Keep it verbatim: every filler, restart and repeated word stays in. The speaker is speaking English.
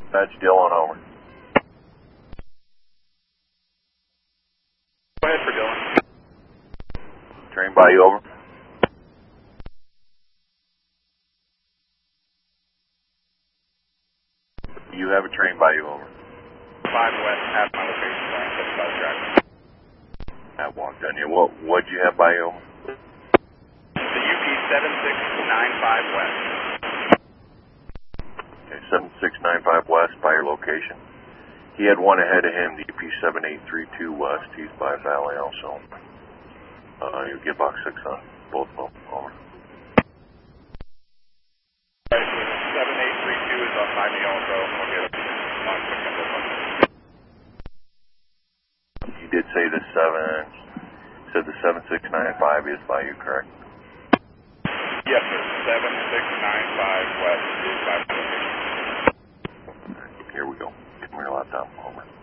That's Dylan, over. Go ahead for Dylan. Train by you, over. You have a train by you, over. five west, half my location, line seventy-five track. That walked on you. What what'd you have by you, over? The U P seven six nine five west. Okay, seven six nine five west by your location. He had one ahead of him, the U P seven eight three two west. He's by Valley also. Uh, you get box six on both of them, over. seven eight three two is on by me also. We'll get line six on both of them. You did say the seven, said the seven six nine five is by you, correct? Yes, sir. seven six nine five west is by my location. Here we go. Give me your laptop, over.